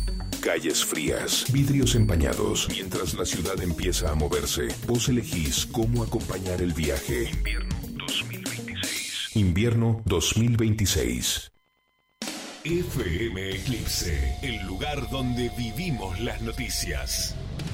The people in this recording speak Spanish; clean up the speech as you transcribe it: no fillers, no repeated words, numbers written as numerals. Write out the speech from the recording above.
Calles frías, vidrios empañados. Mientras la ciudad empieza a moverse, vos elegís cómo acompañar el viaje. Invierno 2026. Invierno 2026. FM Eclipse, el lugar donde vivimos las noticias.